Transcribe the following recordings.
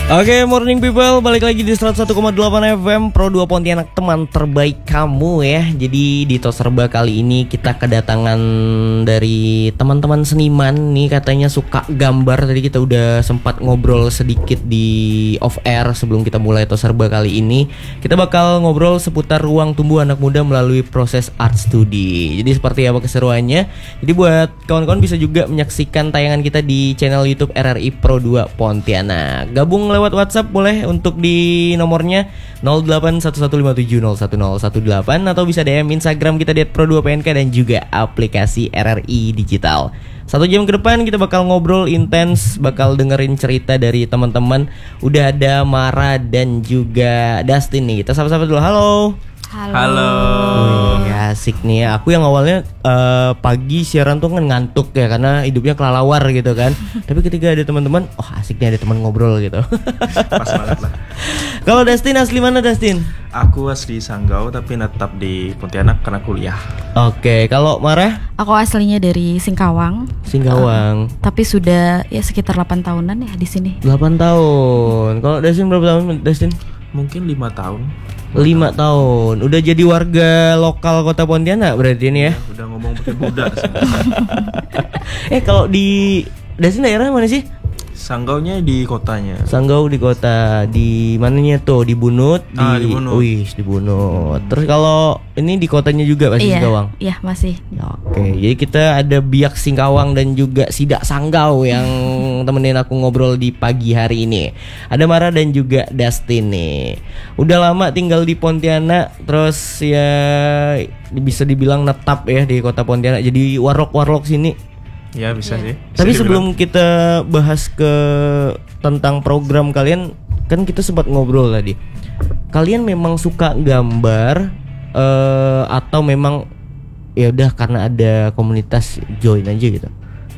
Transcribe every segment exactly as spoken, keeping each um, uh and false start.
Oke, okay, morning people, balik lagi di seratus satu koma delapan F M Pro dua Pontianak, teman terbaik kamu ya. Jadi di Tos Serba kali ini kita kedatangan dari teman-teman seniman nih, katanya suka gambar. Tadi kita udah sempat ngobrol sedikit di off air sebelum kita mulai Tos Serba kali ini. Kita bakal ngobrol seputar ruang tumbuh anak muda melalui proses art study. Jadi seperti apa keseruannya? Jadi buat kawan-kawan bisa juga menyaksikan tayangan kita di channel YouTube R R I Pro dua Pontianak. Gabung lewat WhatsApp boleh untuk di nomornya nol delapan satu satu lima tujuh nol satu nol satu delapan atau bisa D M Instagram kita di Pro dua P N K dan juga aplikasi R R I Digital. Satu jam ke depan kita bakal ngobrol intens, bakal dengerin cerita dari teman-teman. Udah ada Mara dan juga Dustin nih. Kita sapa-sapa dulu. Halo. Halo. Halo. Wih, asik nih ya. Aku yang awalnya uh, pagi siaran tuh kan ngantuk ya karena hidupnya kelelawar gitu kan. Tapi ketika ada teman-teman, oh asik nih ada teman ngobrol gitu. Pas banget lah. Kalau Dustin asli mana Dustin? Aku asli Sanggau tapi netap di Pontianak karena kuliah. Oke, kalau Mara? Aku aslinya dari Singkawang. Singkawang. Uh, tapi sudah ya sekitar delapan tahunan ya di sini. delapan tahun. Kalau Dustin berapa tahun Dustin? Mungkin lima tahun. lima tahun. Udah jadi warga lokal Kota Pontianak berarti ini ya? Ya udah ngomong pakai Buddha sih. Eh kalau di Dustin daerah mana sih? Sanggaunya di kotanya. Sanggau di kota, di mananya tuh? Di Bunut, di, Ah, di Bunut. Wih, di Bunut. Terus kalau ini di kotanya juga masih Iya, Singkawang. iya masih. Oke, jadi kita ada Biak Singkawang dan juga Sidak Sanggau yang temenin aku ngobrol di pagi hari ini. Ada Mara dan juga Dustin nih. Udah lama tinggal di Pontianak, terus ya bisa dibilang netap ya di kota Pontianak. Jadi warlock-warlock sini. Ya bisa Iya. sih. Bisa Tapi dibilang. sebelum kita bahas ke tentang program kalian, kan kita sempat ngobrol tadi. Kalian memang suka gambar eh, atau memang ya udah karena ada komunitas join aja gitu?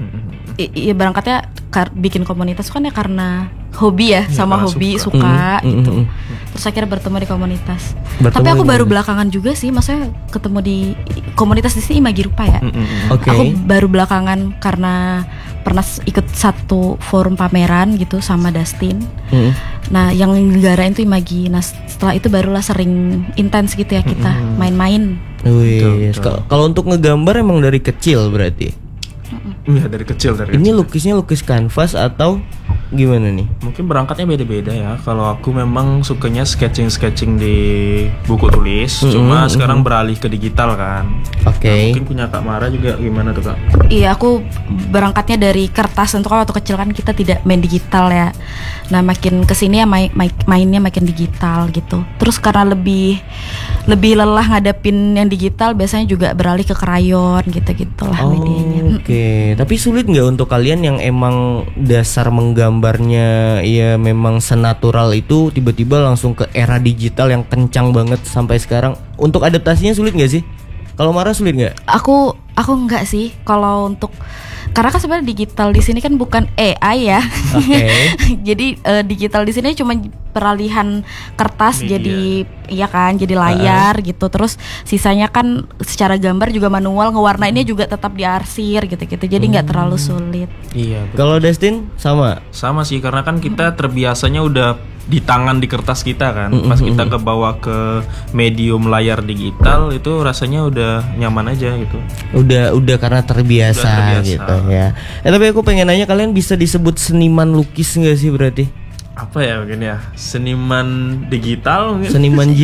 I- Iya berangkatnya kar- bikin komunitas kan ya karena hobi ya, Iya, sama karena hobi suka. suka, Mm, mm, gitu. mm, Terus akhirnya bertemu di komunitas. Bertemu Tapi aku di baru komunitas. belakangan juga sih, maksudnya ketemu di komunitas di sini Imagi Rupa ya. Mm-mm. Oke. Aku baru belakangan karena pernah s- ikut satu forum pameran gitu sama Dustin. Mm. Nah, yang negarain tuh Imagi. Nah, setelah itu barulah sering intens gitu ya kita main-main. Wih, Betul, betul. kalau- kalau untuk ngegambar emang dari kecil berarti. Iya dari kecil dari Ini kecil. lukisnya lukis kanvas atau gimana nih? Mungkin berangkatnya beda-beda ya. Kalau aku memang sukanya sketching-sketching di buku tulis. Mm-mm, Cuma mm-mm. sekarang beralih ke digital kan. Oke. Nah, mungkin punya Kak Mara juga gimana tuh Kak? Iya, aku berangkatnya dari kertas. Untuk kan waktu kecil kan kita tidak main digital ya. Nah, makin kesini ya main, main- mainnya makin digital gitu. Terus karena lebih lebih lelah ngadepin yang digital, biasanya juga beralih ke krayon gitu-gitulah Oh, medianya. Oke, tapi sulit nggak untuk kalian yang emang dasar menggambarnya ya memang senatural itu tiba-tiba langsung ke era digital yang kencang banget sampai sekarang? Untuk adaptasinya sulit nggak sih? Kalau Mara sulit nggak? Aku aku enggak sih kalau untuk, karena kan sebenarnya digital di sini kan bukan A I ya. Oke. Jadi eh, digital di sini cuma peralihan kertas Media. jadi iya kan, jadi layar gitu. Terus sisanya kan secara gambar juga manual, ngewarnainnya juga tetap diarsir gitu-gitu. Jadi nggak terlalu sulit. Iya. Kalau Dustin sama. Sama sih karena kan kita terbiasanya udah di tangan di kertas kita kan. Mm-mm, Pas kita mm-mm. kebawa ke medium layar digital itu rasanya udah nyaman aja gitu. Udah udah karena terbiasa, Udah terbiasa. gitu ya. Eh tapi aku pengen nanya, kalian bisa disebut seniman lukis nggak sih berarti? Apa ya mungkin ya? Seniman digital mungkin. Seniman